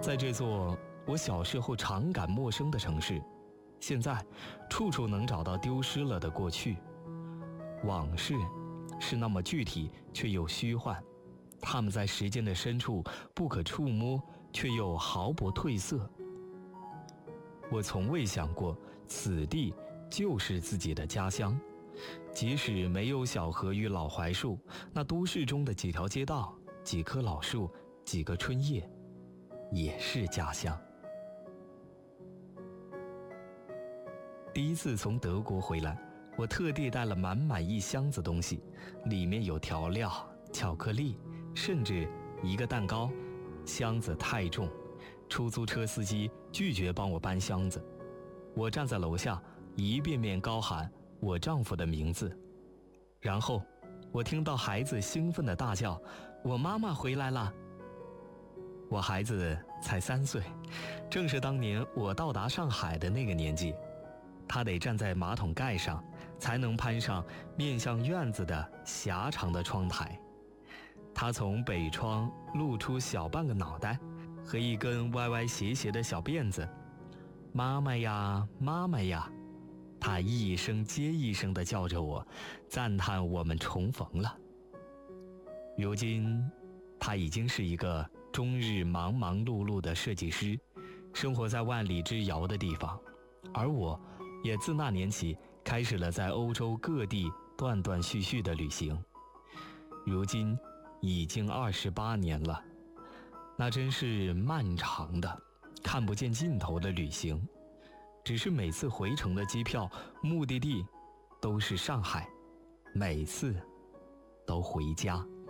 在这座我小时候常感陌生的城市，现在处处能找到丢失了的过去。往事是那么具体却又虚幻，它们在时间的深处不可触摸，却又毫不褪色。我从未想过此地就是自己的家乡，即使没有小河与老槐树，那都市中的几条街道、几棵老树、几个春夜，也是家乡。第一次从德国回来，我特地带了满满一箱子东西，里面有调料、巧克力，甚至一个蛋糕。箱子太重，出租车司机拒绝帮我搬箱子。我站在楼下，一遍遍高喊我丈夫的名字。然后我听到孩子兴奋地大叫：我妈妈回来了。我孩子才3岁，正是当年我到达上海的那个年纪。他得站在马桶盖上，才能攀上面向院子的狭长的窗台。他从北窗露出小半个脑袋和一根歪歪斜斜的小辫子。妈妈呀，妈妈呀，他一声接一声地叫着我，赞叹我们重逢了。如今他已经是一个终日忙忙碌碌的设计师，生活在万里之遥的地方，而我也自那年起开始了在欧洲各地断断续续的旅行。如今已经28年了，那真是漫长的看不见尽头的旅行。只是每次回程的机票目的地都是上海，每次都回家。